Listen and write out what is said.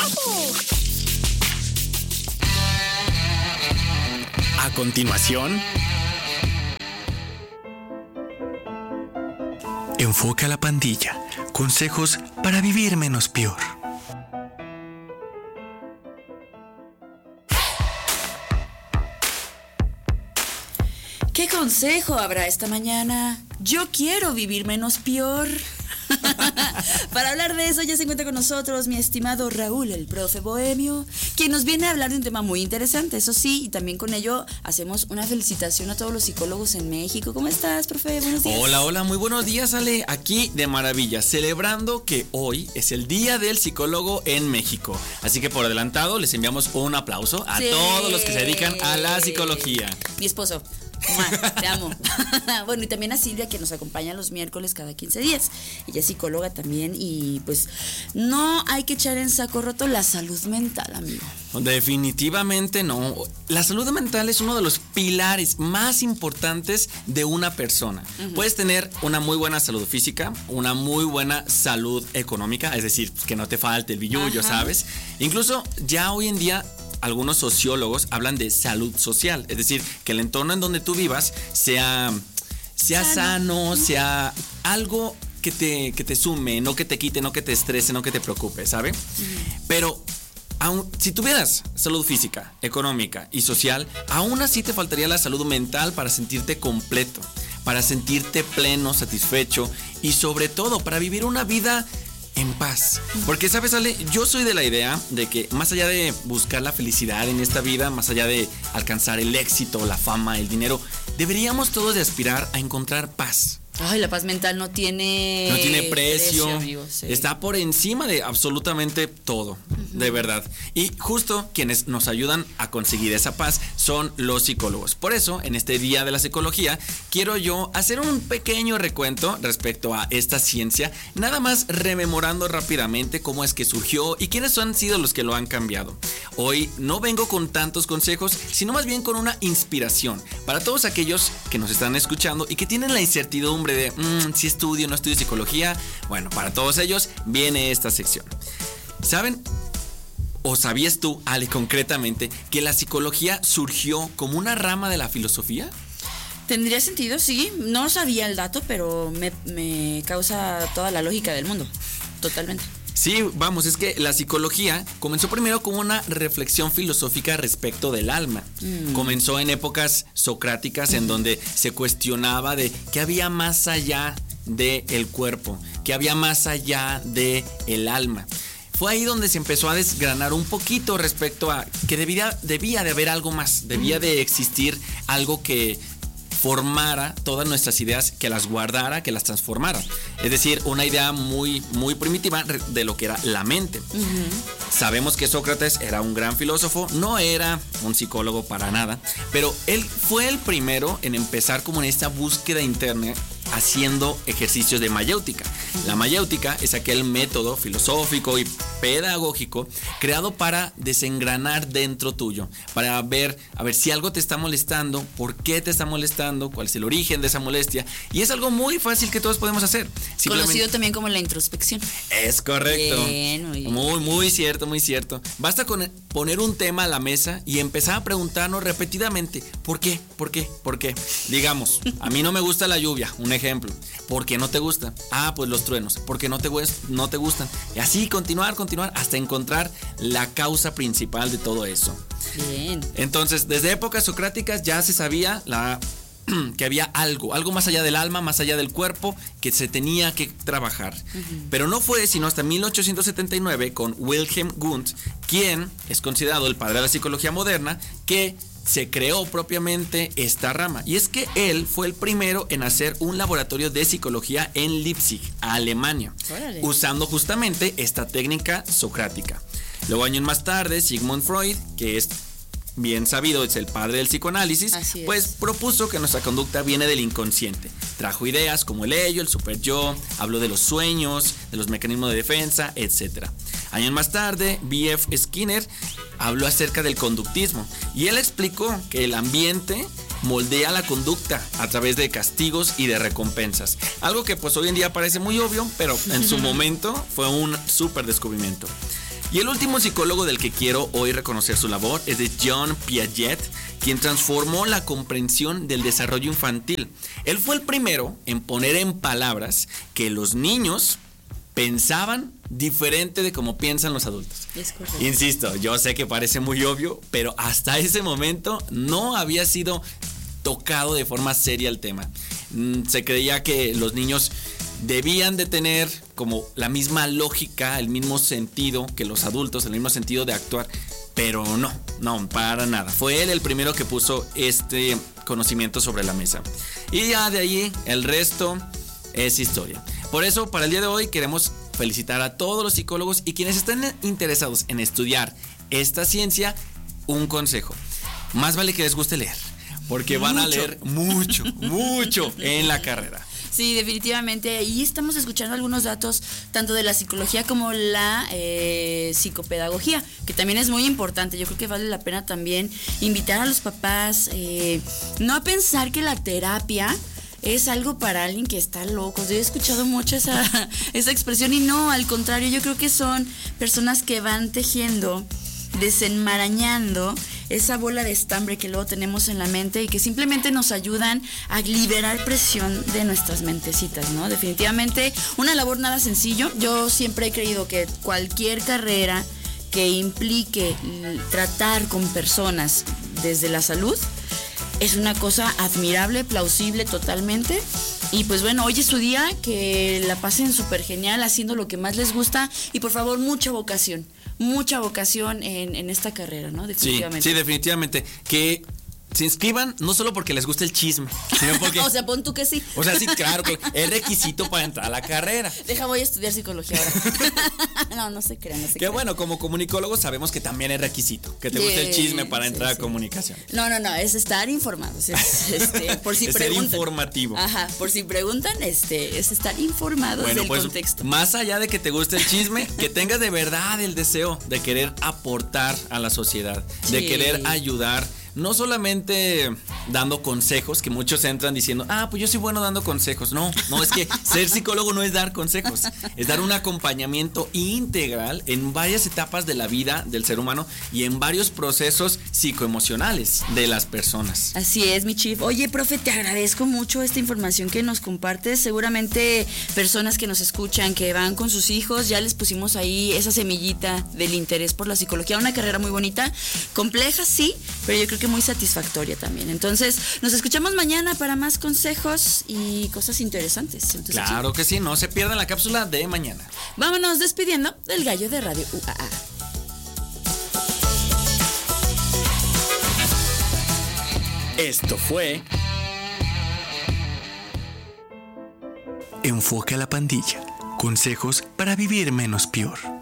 A continuación, enfoca a la pandilla. Consejos para vivir menos peor. ¿Qué consejo habrá esta mañana? Yo quiero vivir menos peor. Para hablar de eso ya se encuentra con nosotros mi estimado Raúl, el profe bohemio, quien nos viene a hablar de un tema muy interesante, eso sí, y también con ello hacemos una felicitación a todos los psicólogos en México. ¿Cómo estás, profe? Buenos días. Hola, muy buenos días, Ale. Aquí de maravilla, celebrando que hoy es el Día del Psicólogo en México. Así que por adelantado les enviamos un aplauso a todos los que se dedican a la psicología. Mi esposo. Te amo. Bueno, y también a Silvia, que nos acompaña los miércoles cada 15 días. Ella es psicóloga también. Y pues no hay que echar en saco roto la salud mental, amigo. Definitivamente no. La salud mental es uno de los pilares más importantes de una persona. Puedes tener una muy buena salud física, una muy buena salud económica, es decir, que no te falte el billullo, ¿sabes? Incluso ya hoy en día algunos sociólogos hablan de salud social, es decir, que el entorno en donde tú vivas sea sano, sea algo que te sume, no que te quite, no que te estrese, no que te preocupe, ¿sabe? Pero si tuvieras salud física, económica y social, aún así te faltaría la salud mental para sentirte completo, para sentirte pleno, satisfecho y sobre todo para vivir una vida en paz. Porque, ¿sabes, Ale? Yo soy de la idea de que más allá de buscar la felicidad en esta vida, más allá de alcanzar el éxito, la fama, el dinero, deberíamos todos de aspirar a encontrar paz. Ay, la paz mental no tiene precio, amigo, sí. Está por encima de absolutamente todo, de verdad. Y justo quienes nos ayudan a conseguir esa paz son los psicólogos. Por eso, en este Día de la Psicología, quiero yo hacer un pequeño recuento respecto a esta ciencia, nada más rememorando rápidamente cómo es que surgió y quiénes han sido los que lo han cambiado. Hoy no vengo con tantos consejos, sino más bien con una inspiración para todos aquellos que nos están escuchando y que tienen la incertidumbre de si estudio, no estudio psicología. Bueno, para todos ellos viene esta sección. ¿Saben? ¿O sabías tú, Ale, concretamente, que la psicología surgió como una rama de la filosofía? Tendría sentido, sí. No sabía el dato, pero me causa toda la lógica del mundo. Totalmente. Sí, vamos, es que la psicología comenzó primero como una reflexión filosófica respecto del alma. Comenzó en épocas socráticas en donde se cuestionaba de qué había más allá del cuerpo, qué había más allá del alma. Fue ahí donde se empezó a desgranar un poquito respecto a que debía de haber algo más, debía de existir algo que formara todas nuestras ideas, que las guardara, que las transformara. Es decir, una idea muy, muy primitiva de lo que era la mente. Sabemos que Sócrates era un gran filósofo, no era un psicólogo para nada, pero él fue el primero en empezar como en esta búsqueda interna haciendo ejercicios de mayéutica. La mayéutica es aquel método filosófico y pedagógico creado para desengranar dentro tuyo, para ver, a ver si algo te está molestando, por qué te está molestando, cuál es el origen de esa molestia, y es algo muy fácil que todos podemos hacer. Conocido también como la introspección. Es correcto. Bien. Muy cierto, muy cierto. Basta con poner un tema a la mesa y empezar a preguntarnos repetidamente, ¿por qué? ¿Por qué? ¿Por qué? Digamos, a mí no me gusta la lluvia, un ejemplo. ¿Por qué no te gusta? Ah, pues los truenos. ¿Por qué no te gustan? Y así continuar hasta encontrar la causa principal de todo eso. Bien. Entonces, desde épocas socráticas ya se sabía que había algo más allá del alma, más allá del cuerpo, que se tenía que trabajar. Pero no fue sino hasta 1879 con Wilhelm Wundt, quien es considerado el padre de la psicología moderna, que se creó propiamente esta rama. Y es que él fue el primero en hacer un laboratorio de psicología en Leipzig, Alemania, usando justamente esta técnica socrática. Luego, años más tarde, Sigmund Freud, que es bien sabido, es el padre del psicoanálisis, pues propuso que nuestra conducta viene del inconsciente. Trajo ideas como el ello, el superyo, habló de los sueños, de los mecanismos de defensa, etc. Años más tarde, B.F. Skinner habló acerca del conductismo y él explicó que el ambiente moldea la conducta a través de castigos y de recompensas. Algo que pues hoy en día parece muy obvio, pero en su momento fue un súper descubrimiento. Y el último psicólogo del que quiero hoy reconocer su labor es de Jean Piaget, quien transformó la comprensión del desarrollo infantil. Él fue el primero en poner en palabras que los niños pensaban diferente de cómo piensan los adultos. Es correcto. Insisto, yo sé que parece muy obvio, pero hasta ese momento no había sido tocado de forma seria el tema. Se creía que los niños debían de tener como la misma lógica, el mismo sentido que los adultos, el mismo sentido de actuar, pero no, para nada. Fue él el primero que puso este conocimiento sobre la mesa. Y ya de ahí el resto es historia. Por eso, para el día de hoy queremos felicitar a todos los psicólogos y quienes están interesados en estudiar esta ciencia, un consejo. Más vale que les guste leer, porque van a leer mucho en la carrera. Sí, definitivamente. Y estamos escuchando algunos datos tanto de la psicología como la psicopedagogía, que también es muy importante. Yo creo que vale la pena también invitar a los papás no a pensar que la terapia es algo para alguien que está loco. Yo he escuchado mucho esa expresión y no, al contrario, yo creo que son personas que van tejiendo, desenmarañando esa bola de estambre que luego tenemos en la mente y que simplemente nos ayudan a liberar presión de nuestras mentecitas, ¿no? Definitivamente una labor nada sencillo. Yo siempre he creído que cualquier carrera que implique tratar con personas desde la salud es una cosa admirable, plausible totalmente. Y pues bueno, hoy es su día, que la pasen súper genial haciendo lo que más les gusta y por favor mucha vocación en esta carrera, ¿no? Definitivamente. Sí, definitivamente. Que se inscriban no solo porque les gusta el chisme, sino porque... O sea, pon tú que sí. O sea, sí, claro, que es requisito para entrar a la carrera. Voy a estudiar psicología ahora. No se crean. Que bueno, como comunicólogos sabemos que también es requisito, que te guste el chisme para entrar a comunicación. No, es estar informados. Por si es preguntan. Ser informativo. Ajá, por si preguntan, es estar informados del contexto. Más allá de que te guste el chisme, que tengas de verdad el deseo de querer aportar a la sociedad, de querer ayudar. No solamente dando consejos, que muchos entran diciendo, pues yo soy bueno dando consejos. No, es que ser psicólogo no es dar consejos, es dar un acompañamiento integral en varias etapas de la vida del ser humano y en varios procesos psicoemocionales de las personas. Así es, mi chief. Oye, profe, te agradezco mucho esta información que nos compartes. Seguramente personas que nos escuchan, que van con sus hijos, ya les pusimos ahí esa semillita del interés por la psicología. Una carrera muy bonita, compleja, sí, pero yo creo que muy satisfactoria también. Entonces, nos escuchamos mañana para más consejos y cosas interesantes. Entonces, claro que sí, no se pierdan la cápsula de mañana. Vámonos despidiendo del gallo de Radio UAA. Esto fue Enfoque a la pandilla. Consejos para vivir menos peor.